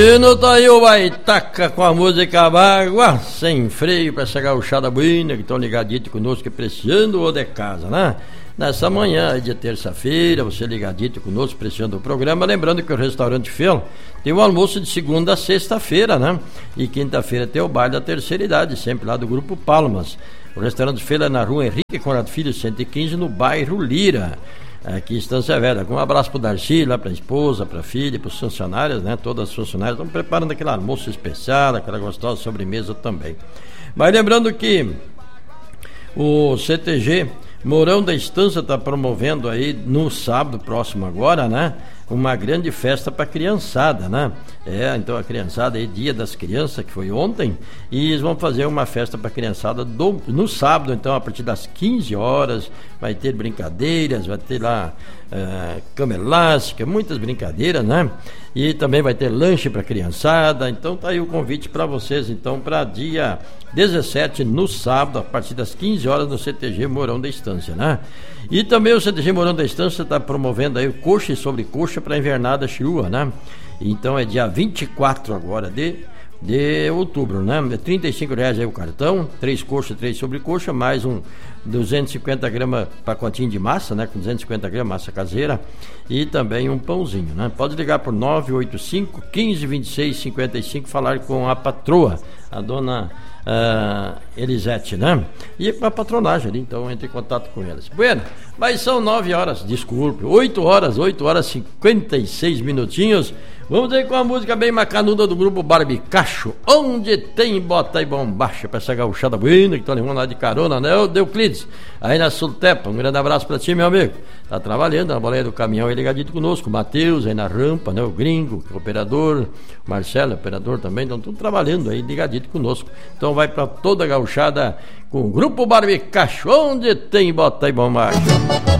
Menino, tá aí o Baitaca com a música Água Sem Freio pra essa gauchada buina que estão ligadito conosco apreciando o de casa, né? Nessa manhã de terça-feira, você ligadito conosco apreciando o programa, lembrando que o Restaurante Fel tem o almoço de segunda a sexta-feira, né? E quinta-feira tem o bar da terceira idade, sempre lá do Grupo Palmas. O Restaurante Fel é na rua Henrique Conrado Filho 115, no bairro Lira, aqui em Estância Velha. Um abraço pro Darcy, lá pra esposa, pra filha, pros funcionários, né? Todas as funcionárias estão preparando aquele almoço especial, aquela gostosa sobremesa também. Mas lembrando que o CTG Mourão da Estância está promovendo aí no sábado próximo agora, né? Uma grande festa para a criançada, né? Então a criançada aí, Dia das Crianças, que foi ontem, e eles vão fazer uma festa para a criançada no sábado, então a partir das 15 horas, vai ter brincadeiras, vai ter lá cama elástica, muitas brincadeiras, né? E também vai ter lanche para a criançada, então tá aí o convite para vocês, então, para dia 17, no sábado, a partir das 15 horas, no CTG Mourão da Estância, né? E também o CTG Mourão da Estância está promovendo aí o coxa e sobrecoxa para a invernada chirua, né? Então é dia 24 agora de outubro, né? É R$35 aí o cartão, 3 coxas, 3 sobrecoxa, mais um 250 gramas pacotinho de massa, né? Com 250 gramas massa caseira e também um pãozinho, né? Pode ligar por 985 15 26 55, falar com a patroa, a dona Elisete, né? E a patronagem ali, então entre em contato com elas. Bueno, mas são 9 horas, desculpe, 8 horas 56 minutinhos. Vamos aí com a música bem macanuda do grupo Barbicacho, onde tem bota e bombacha pra essa gauchada buena que estão levando lá de carona, né? O Deuclides, aí na Sultepa, um grande abraço pra ti, meu amigo. Tá trabalhando na boleia do caminhão aí ligadito conosco, o Matheus aí na rampa, né? O Gringo, o operador, o Marcelo, operador também, estão tudo trabalhando aí ligadito conosco. Então vai pra toda a gauchada com o grupo Barbicacho, onde tem bota e bombacha.